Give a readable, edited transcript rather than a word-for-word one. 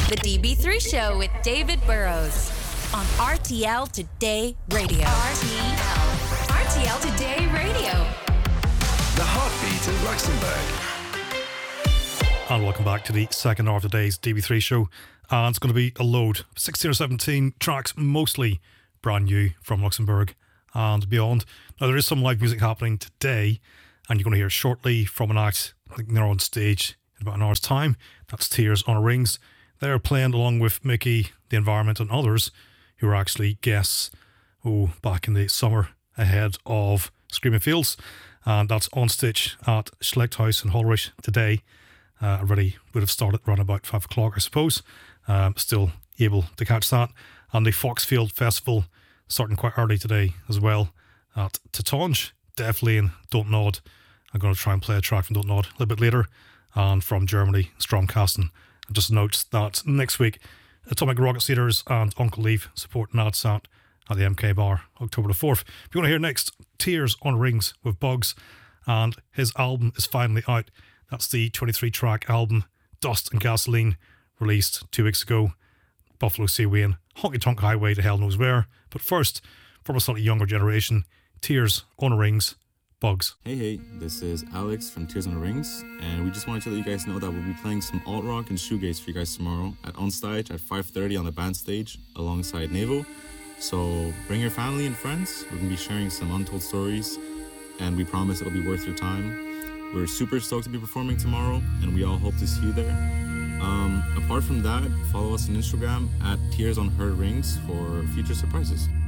The DB3 Show with David Burrows on RTL Today Radio. RTL Today Radio. The heartbeat of Luxembourg. And welcome back to the second hour of today's DB3 Show. And it's going to be a load, 16 or 17 tracks, mostly brand new from Luxembourg and beyond. Now, there is some live music happening today, and you're going to hear shortly from an act. I think they're on stage in about an hour's time. That's Tears on Rings. They're playing along with Mickey, The Environment, and others who are actually guests back in the summer ahead of Screaming Fields. And that's on stage at Schlechthaus in Holrich today. Already would have started around about 5 o'clock, I suppose. Still able to catch that. And the Foxfield Festival starting quite early today as well at Tatange. Definitely in Don't Nod. I'm going to try and play a track from Don't Nod a little bit later. And from Germany, Stromkasten. And just note that next week, Atomic Rocket Seeders and Uncle Leaf support NADSAT at the MK Bar, October the 4th. If you want to hear next, Tears on Rings with Bugs. And his album is finally out. That's the 23-track album, Dust and Gasoline, released 2 weeks ago. Buffalo Sea Wayne, Honky Tonk Highway to Hell Knows Where. But first, from a slightly younger generation, Tears on Rings, Bugs. Hey, this is Alex from Tears on the Rings, and we just wanted to let you guys know that we'll be playing some alt rock and shoegaze for you guys tomorrow at Onstage at 5:30 on the band stage alongside Nevo. So bring your family and friends. We're going to be sharing some untold stories, and we promise it'll be worth your time. We're super stoked to be performing tomorrow, and we all hope to see you there. Apart from that, follow us on Instagram at Tears on Her Rings for future surprises.